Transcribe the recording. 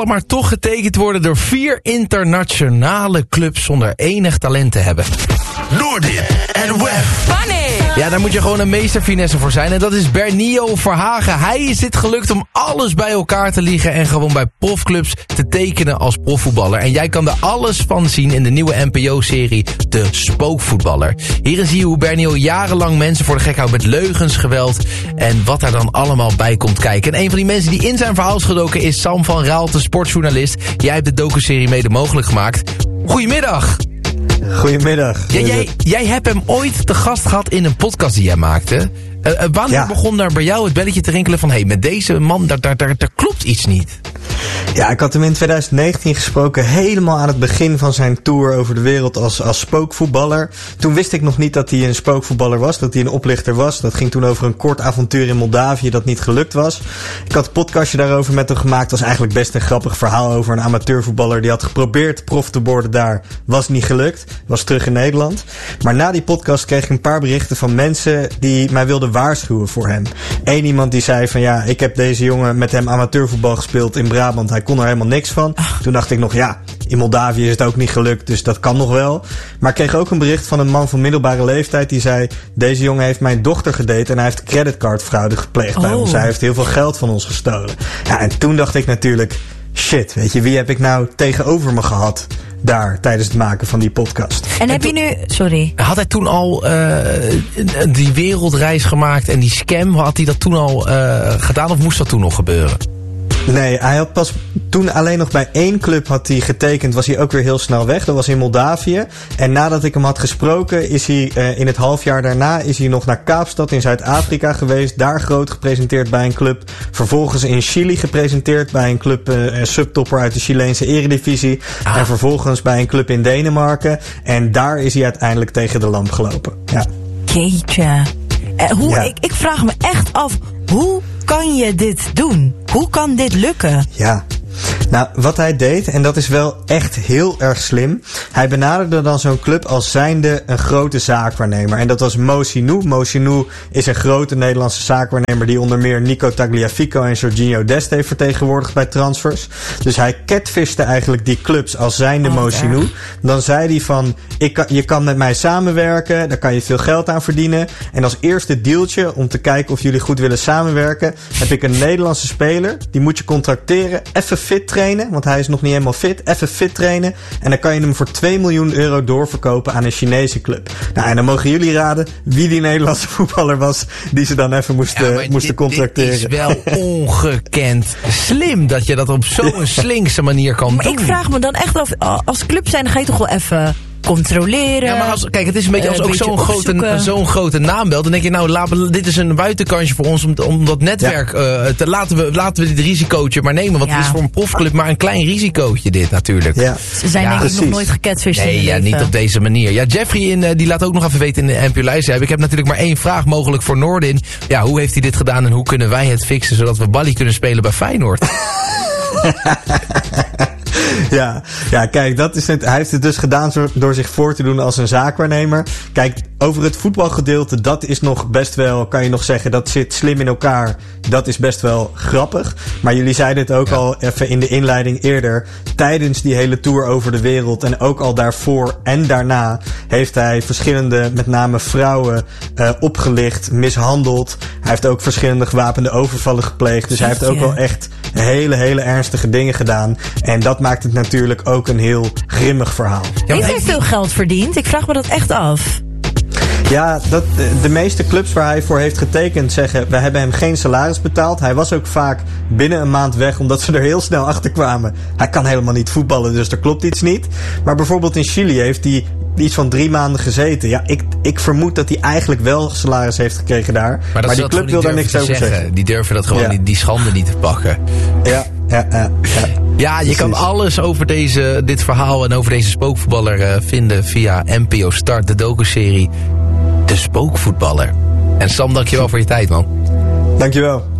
maar toch getekend worden door 4 internationale clubs zonder enig talent te hebben. Noordin en Web. Funny! Ja, daar moet je gewoon een meesterfinesse voor zijn. En dat is Bernio Verhagen. Hij is dit gelukt om alles bij elkaar te liegen en gewoon bij profclubs te tekenen als profvoetballer. En jij kan er alles van zien in de nieuwe NPO-serie De Spookvoetballer. Hierin zie je hoe Bernio jarenlang mensen voor de gek houdt met leugens, geweld en wat daar dan allemaal bij komt kijken. En een van die mensen die in zijn verhaal is gedoken is Sam van Raalte, sportjournalist. Jij hebt de docuserie mede mogelijk gemaakt. Goedemiddag! Goedemiddag. Ja, jij hebt hem ooit te gast gehad in een podcast die jij maakte. Wanneer begon daar bij jou het belletje te rinkelen van... met deze man, daar klopt iets niet? Ja, ik had hem in 2019 gesproken, helemaal aan het begin van zijn tour over de wereld als spookvoetballer. Toen wist ik nog niet dat hij een spookvoetballer was, dat hij een oplichter was. Dat ging toen over een kort avontuur in Moldavië dat niet gelukt was. Ik had een podcastje daarover met hem gemaakt. Dat was eigenlijk best een grappig verhaal over een amateurvoetballer die had geprobeerd prof te worden daar. Was niet gelukt, was terug in Nederland. Maar na die podcast kreeg ik een paar berichten van mensen die mij wilden waarschuwen voor hem. Eén iemand die zei van ja, ik heb deze jongen met hem amateurvoetbal gespeeld in Brabant. Hij kon er helemaal niks van. Toen dacht ik nog, ja, in Moldavië is het ook niet gelukt, dus dat kan nog wel. Maar ik kreeg ook een bericht van een man van middelbare leeftijd die zei, deze jongen heeft mijn dochter gedate en hij heeft creditcardfraude gepleegd bij ons. Hij heeft heel veel geld van ons gestolen. Ja, en toen dacht ik natuurlijk, shit, weet je, wie heb ik nou tegenover me gehad daar tijdens het maken van die podcast? En heb je nu... Sorry. Had hij toen al die wereldreis gemaakt en die scam, had hij dat toen al gedaan of moest dat toen nog gebeuren? Nee, hij had pas toen alleen nog bij 1 club had hij getekend, was hij ook weer heel snel weg. Dat was in Moldavië. En nadat ik hem had gesproken, is hij in het halfjaar daarna is hij nog naar Kaapstad in Zuid-Afrika geweest. Daar groot gepresenteerd bij een club. Vervolgens in Chili gepresenteerd bij een club, subtopper uit de Chileense eredivisie. En vervolgens bij een club in Denemarken. En daar is hij uiteindelijk tegen de lamp gelopen. Ja. Jeetje. Ik vraag me echt af, hoe kan je dit doen? Hoe kan dit lukken? Ja. Nou, wat hij deed, en dat is wel echt heel erg slim. Hij benaderde dan zo'n club als zijnde een grote zaakwaarnemer. En dat was Mo Sinou. Mo Sinou is een grote Nederlandse zaakwaarnemer die onder meer Nico Tagliafico en Jorginho Dest heeft vertegenwoordigd bij transfers. Dus hij catfishte eigenlijk die clubs als zijnde Mo Sinou. Dan zei hij van, je kan met mij samenwerken, daar kan je veel geld aan verdienen. En als eerste dealtje, om te kijken of jullie goed willen samenwerken, heb ik een Nederlandse speler, die moet je contracteren, even fit trainen, want hij is nog niet helemaal fit. Even fit trainen en dan kan je hem voor €2 miljoen doorverkopen aan een Chinese club. Nou, en dan mogen jullie raden wie die Nederlandse voetballer was die ze dan even moesten contracteren. Dit is wel ongekend slim dat je dat op zo'n slinkse manier kan doen. Ik vraag me dan echt af, als club zijn, dan ga je toch wel even controleren. Ja, maar kijk, het is een beetje als ook zo'n grote naam belt. Dan denk je, nou, dit is een buitenkansje voor ons om dat netwerk te laten we dit risicootje maar nemen. Want het is voor een profclub maar een klein risicootje dit natuurlijk. Ja. Ze zijn denk ik nog nooit gecatfished. Nee, niet op deze manier. Ja, Jeffrey die laat ook nog even weten in de NPO-lijst. Ik heb natuurlijk maar 1 vraag mogelijk voor Noordin. Ja, hoe heeft hij dit gedaan en hoe kunnen wij het fixen zodat we Bally kunnen spelen bij Feyenoord? Ja, kijk, dat is het. Hij heeft het dus gedaan door zich voor te doen als een zaakwaarnemer. Kijk, over het voetbalgedeelte, dat is nog best wel, kan je nog zeggen, dat zit slim in elkaar. Dat is best wel grappig. Maar jullie zeiden het ook al even in de inleiding eerder. Tijdens die hele tour over de wereld en ook al daarvoor en daarna heeft hij verschillende, met name vrouwen, opgelicht, mishandeld. Hij heeft ook verschillende gewapende overvallen gepleegd. Dus hij heeft ook wel echt hele ernstige dingen gedaan. En dat maakt het natuurlijk ook een heel grimmig verhaal. Heeft hij veel geld verdiend? Ik vraag me dat echt af. Ja, de meeste clubs waar hij voor heeft getekend zeggen, we hebben hem geen salaris betaald. Hij was ook vaak binnen een maand weg, omdat ze er heel snel achter kwamen. Hij kan helemaal niet voetballen, dus er klopt iets niet. Maar bijvoorbeeld in Chili heeft hij iets van 3 maanden gezeten. Ja, ik vermoed dat hij eigenlijk wel salaris heeft gekregen daar. Maar die club wil daar niks over zeggen. Die durven dat gewoon die schande niet te pakken. Ja, je kan alles over dit verhaal en over deze spookvoetballer vinden via NPO Start, de docuserie De Spookvoetballer. En Sam, dankjewel voor je tijd, man. Dankjewel.